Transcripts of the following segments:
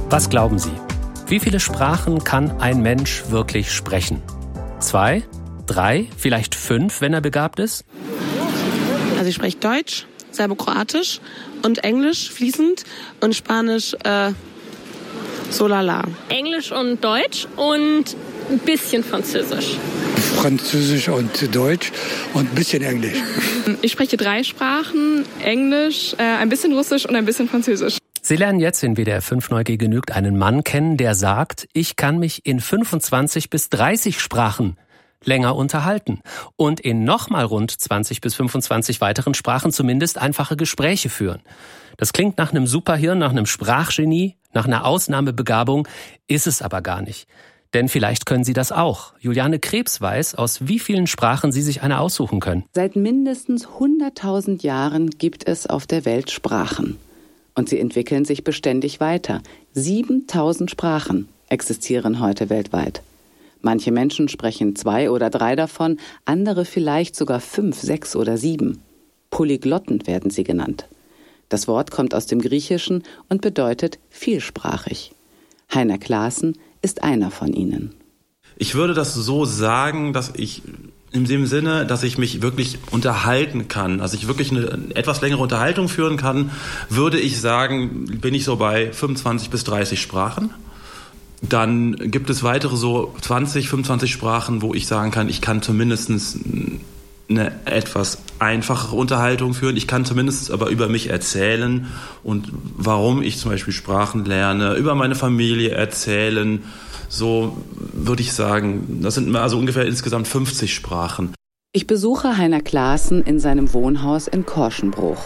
Was glauben Sie? Wie viele Sprachen kann ein Mensch wirklich sprechen? 2, 3, vielleicht 5, wenn er begabt ist? Also ich spreche Deutsch, Serbokroatisch und Englisch fließend und Spanisch so lala. Englisch und Deutsch und ein bisschen Französisch. Französisch und Deutsch und ein bisschen Englisch. Ich spreche 3 Sprachen, Englisch, ein bisschen Russisch und ein bisschen Französisch. Sie lernen jetzt in WDR 5 Neugier genügt einen Mann kennen, der sagt, ich kann mich in 25 bis 30 Sprachen länger unterhalten und in nochmal rund 20 bis 25 weiteren Sprachen zumindest einfache Gespräche führen. Das klingt nach einem Superhirn, nach einem Sprachgenie, nach einer Ausnahmebegabung, ist es aber gar nicht. Denn vielleicht können Sie das auch. Juliane Krebs weiß, aus wie vielen Sprachen Sie sich eine aussuchen können. Seit mindestens 100.000 Jahren gibt es auf der Welt Sprachen. Und sie entwickeln sich beständig weiter. 7.000 Sprachen existieren heute weltweit. Manche Menschen sprechen 2 oder 3 davon, andere vielleicht sogar 5, 6 oder 7. Polyglotten werden sie genannt. Das Wort kommt aus dem Griechischen und bedeutet vielsprachig. Heiner Claassen ist einer von ihnen. Ich würde das so sagen, dass ich in dem Sinne, dass ich mich wirklich unterhalten kann, also ich wirklich eine etwas längere Unterhaltung führen kann, würde ich sagen, bin ich so bei 25 bis 30 Sprachen. Dann gibt es weitere so 20, 25 Sprachen, wo ich sagen kann, ich kann zumindest eine etwas einfachere Unterhaltung führen. Ich kann zumindest aber über mich erzählen und warum ich zum Beispiel Sprachen lerne, über meine Familie erzählen. So würde ich sagen, das sind also ungefähr insgesamt 50 Sprachen. Ich besuche Heiner Claassen in seinem Wohnhaus in Korschenbruch.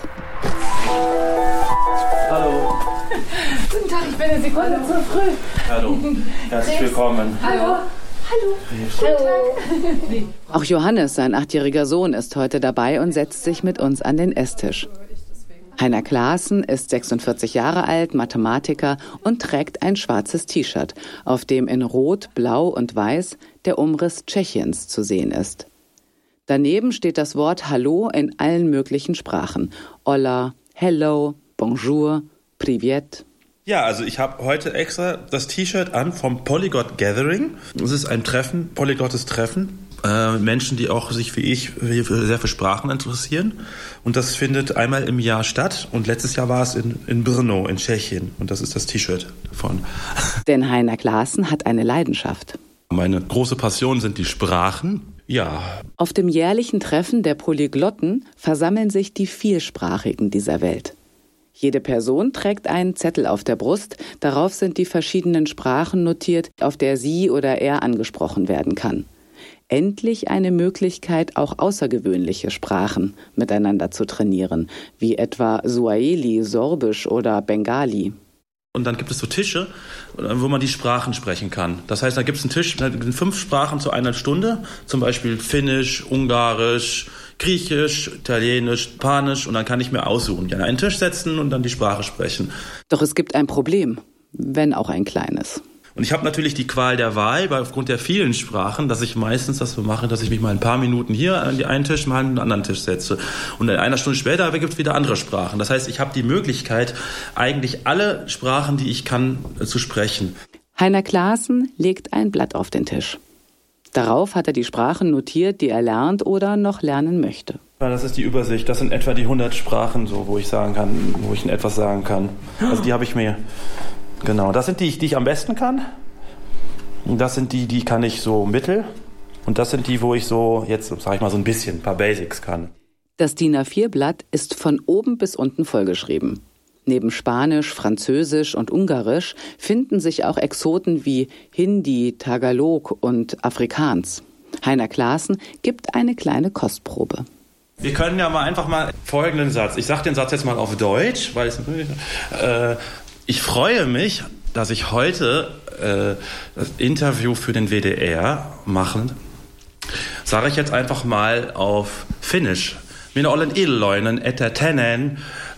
Hallo. Guten Tag, ich bin eine Sekunde zu früh. Hallo, herzlich willkommen. Hallo. Hallo. Auch Johannes, sein 8-jähriger Sohn, ist heute dabei und setzt sich mit uns an den Esstisch. Heiner Claassen ist 46 Jahre alt, Mathematiker und trägt ein schwarzes T-Shirt, auf dem in Rot, Blau und Weiß der Umriss Tschechiens zu sehen ist. Daneben steht das Wort Hallo in allen möglichen Sprachen. Hola, Hello, Bonjour, Privet. Ja, also ich habe heute extra das T-Shirt an vom Polyglot Gathering. Es ist ein Treffen, polyglottes Treffen. Menschen, die auch sich wie ich sehr für Sprachen interessieren. Und das findet einmal im Jahr statt. Und letztes Jahr war es in Brno in Tschechien. Und das ist das T-Shirt davon. Denn Heiner Claassen hat eine Leidenschaft. Meine große Passion sind die Sprachen. Ja. Auf dem jährlichen Treffen der Polyglotten versammeln sich die Vielsprachigen dieser Welt. Jede Person trägt einen Zettel auf der Brust. Darauf sind die verschiedenen Sprachen notiert, auf der sie oder er angesprochen werden kann. Endlich eine Möglichkeit, auch außergewöhnliche Sprachen miteinander zu trainieren, wie etwa Suaheli, Sorbisch oder Bengali. Und dann gibt es so Tische, wo man die Sprachen sprechen kann. Das heißt, da gibt es einen Tisch, da sind 5 Sprachen zu einer Stunde, zum Beispiel Finnisch, Ungarisch, Griechisch, Italienisch, Spanisch, und dann kann ich mir aussuchen, ja, an einen Tisch setzen und dann die Sprache sprechen. Doch es gibt ein Problem, wenn auch ein kleines. Und ich habe natürlich die Qual der Wahl, weil aufgrund der vielen Sprachen, dass ich meistens das so mache, dass ich mich mal ein paar Minuten hier an den einen Tisch, mal an den anderen Tisch setze. Und in einer Stunde später gibt es wieder andere Sprachen. Das heißt, ich habe die Möglichkeit, eigentlich alle Sprachen, die ich kann, zu sprechen. Heiner Claassen legt ein Blatt auf den Tisch. Darauf hat er die Sprachen notiert, die er lernt oder noch lernen möchte. Das ist die Übersicht. Das sind etwa die 100 Sprachen, so, wo ich sagen kann, wo ich etwas sagen kann. Also die habe ich mir... Genau, das sind die ich am besten kann. Das sind die kann ich so mittel. Und das sind die, wo ich so, jetzt sage ich mal so ein bisschen, ein paar Basics kann. Das DIN A4-Blatt ist von oben bis unten vollgeschrieben. Neben Spanisch, Französisch und Ungarisch finden sich auch Exoten wie Hindi, Tagalog und Afrikaans. Heiner Claassen gibt eine kleine Kostprobe. Wir können ja mal einfach mal folgenden Satz. Ich sage den Satz jetzt mal auf Deutsch, weil ich freue mich, dass ich heute das Interview für den WDR mache. Sage ich jetzt einfach mal auf Finnisch. Minä olen iloinen, että tänään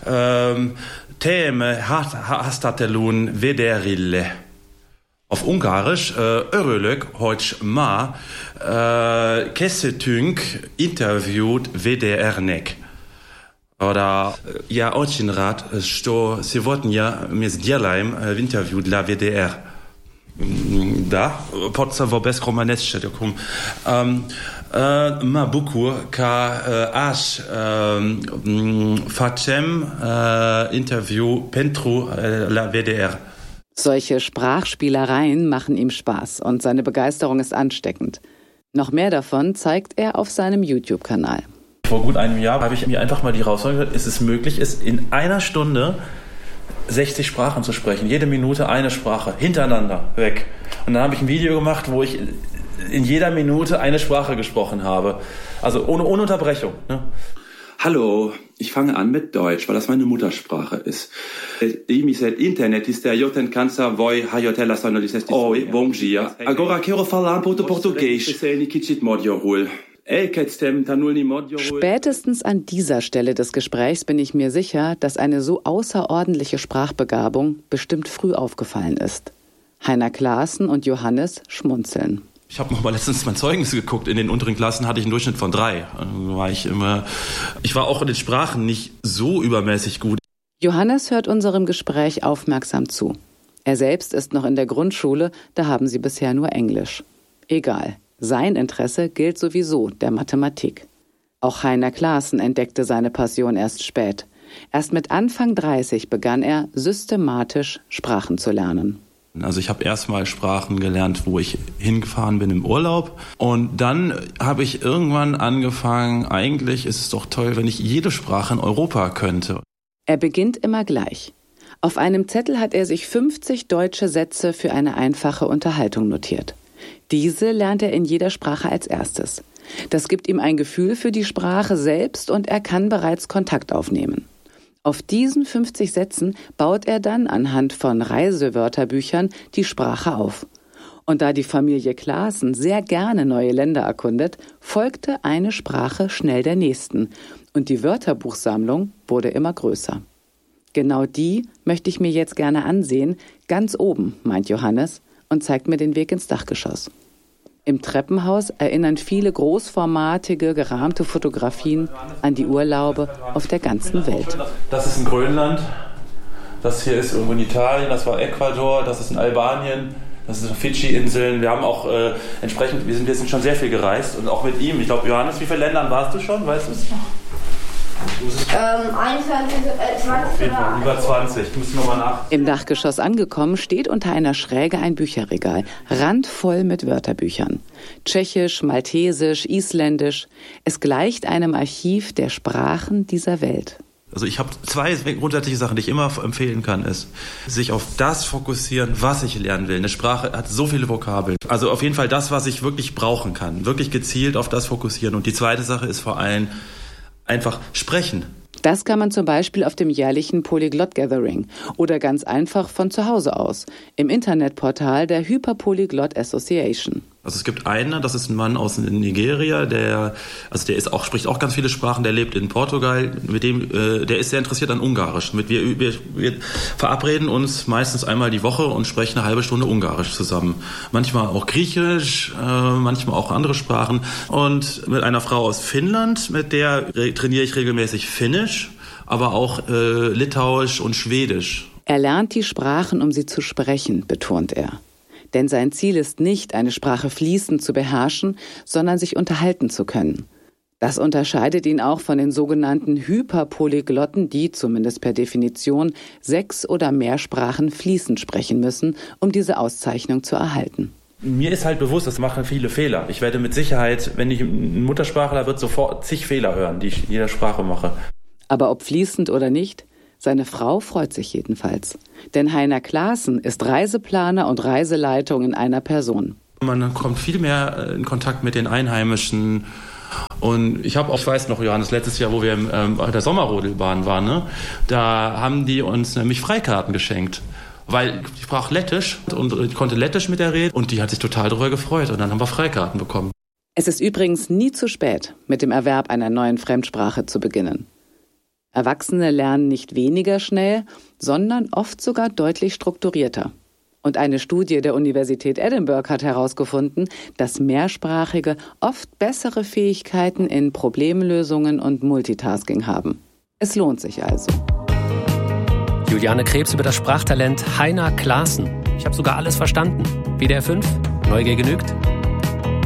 teemme haastattelun WDRille. Auf Ungarisch, örülök, hogy ma készítünk interviút WDR-nek. Oder ja, очень рад, что сегодня мы сделаем интервью для WDR. Да, подстава без романесче таком. Ma beaucoup ca аж facem interview pentru la WDR. Solche Sprachspielereien machen ihm Spaß und seine Begeisterung ist ansteckend. Noch mehr davon zeigt er auf seinem YouTube-Kanal. Vor gut einem Jahr habe ich mir einfach mal die Herausforderung gesagt, ist es möglich, in einer Stunde 60 Sprachen zu sprechen. Jede Minute eine Sprache, hintereinander, weg. Und dann habe ich ein Video gemacht, wo ich in jeder Minute eine Sprache gesprochen habe. Also ohne Unterbrechung. Ne? Hallo, ich fange an mit Deutsch, weil das meine Muttersprache ist. Internet ist der Joten Cancer voi hayotela sonolisest. Oh, bom dia. Agora quero falar português. Spätestens an dieser Stelle des Gesprächs bin ich mir sicher, dass eine so außerordentliche Sprachbegabung bestimmt früh aufgefallen ist. Heiner Claassen und Johannes schmunzeln. Ich habe noch mal letztens mein Zeugnis geguckt. In den unteren Klassen hatte ich einen Durchschnitt von 3. Ich war auch in den Sprachen nicht so übermäßig gut. Johannes hört unserem Gespräch aufmerksam zu. Er selbst ist noch in der Grundschule, da haben sie bisher nur Englisch. Egal, sein Interesse gilt sowieso der Mathematik. Auch Heiner Claassen entdeckte seine Passion erst spät. Erst mit Anfang 30 begann er systematisch Sprachen zu lernen. Also ich habe erstmal Sprachen gelernt, wo ich hingefahren bin im Urlaub. Und dann habe ich irgendwann angefangen, eigentlich ist es doch toll, wenn ich jede Sprache in Europa könnte. Er beginnt immer gleich. Auf einem Zettel hat er sich 50 deutsche Sätze für eine einfache Unterhaltung notiert. Diese lernt er in jeder Sprache als erstes. Das gibt ihm ein Gefühl für die Sprache selbst und er kann bereits Kontakt aufnehmen. Auf diesen 50 Sätzen baut er dann anhand von Reisewörterbüchern die Sprache auf. Und da die Familie Claassen sehr gerne neue Länder erkundet, folgte eine Sprache schnell der nächsten. Und die Wörterbuchsammlung wurde immer größer. Genau die möchte ich mir jetzt gerne ansehen, ganz oben, meint Johannes und zeigt mir den Weg ins Dachgeschoss. Im Treppenhaus erinnern viele großformatige, gerahmte Fotografien an die Urlaube auf der ganzen Welt. Das ist in Grönland, das hier ist irgendwo in Italien, das war Ecuador, das ist in Albanien, das sind Fidschi-Inseln. Wir haben auch entsprechend, wir sind schon sehr viel gereist und auch mit ihm. Ich glaube, Johannes, wie viele Ländern warst du schon? Weißt du es noch? 21, 20 oder über 20. Müssen wir mal nach. Im Dachgeschoss angekommen steht unter einer Schräge ein Bücherregal, randvoll mit Wörterbüchern. Tschechisch, Maltesisch, Isländisch. Es gleicht einem Archiv der Sprachen dieser Welt. Also ich habe 2 grundsätzliche Sachen, die ich immer empfehlen kann, ist, sich auf das fokussieren, was ich lernen will. Eine Sprache hat so viele Vokabeln. Also auf jeden Fall das, was ich wirklich brauchen kann. Wirklich gezielt auf das fokussieren. Und die zweite Sache ist vor allem einfach sprechen. Das kann man zum Beispiel auf dem jährlichen Polyglot Gathering oder ganz einfach von zu Hause aus im Internetportal der Hyperpolyglot Association. Also es gibt einen, das ist ein Mann aus Nigeria, der spricht auch ganz viele Sprachen, der lebt in Portugal, der ist sehr interessiert an Ungarisch. Wir verabreden uns meistens einmal die Woche und sprechen eine halbe Stunde Ungarisch zusammen. Manchmal auch Griechisch, manchmal auch andere Sprachen. Und mit einer Frau aus Finnland, mit der trainiere ich regelmäßig Finnisch, aber auch Litauisch und Schwedisch. Er lernt die Sprachen, um sie zu sprechen, betont er. Denn sein Ziel ist nicht, eine Sprache fließend zu beherrschen, sondern sich unterhalten zu können. Das unterscheidet ihn auch von den sogenannten Hyperpolyglotten, die, zumindest per Definition, 6 oder mehr Sprachen fließend sprechen müssen, um diese Auszeichnung zu erhalten. Mir ist halt bewusst, das machen viele Fehler. Ich werde mit Sicherheit, wenn ich ein Muttersprachler wird, sofort zig Fehler hören, die ich in jeder Sprache mache. Aber ob fließend oder nicht, seine Frau freut sich jedenfalls. Denn Heiner Claassen ist Reiseplaner und Reiseleitung in einer Person. Man kommt viel mehr in Kontakt mit den Einheimischen. Und ich weiß noch, Johannes, letztes Jahr, wo wir bei der Sommerrodelbahn waren, ne, da haben die uns nämlich Freikarten geschenkt. Weil ich sprach Lettisch und ich konnte Lettisch mit der reden und die hat sich total darüber gefreut. Und dann haben wir Freikarten bekommen. Es ist übrigens nie zu spät, mit dem Erwerb einer neuen Fremdsprache zu beginnen. Erwachsene lernen nicht weniger schnell, sondern oft sogar deutlich strukturierter. Und eine Studie der Universität Edinburgh hat herausgefunden, dass Mehrsprachige oft bessere Fähigkeiten in Problemlösungen und Multitasking haben. Es lohnt sich also. Juliane Krebs über das Sprachtalent Heiner Klaassen. Ich habe sogar alles verstanden. WDR 5, Neugier genügt.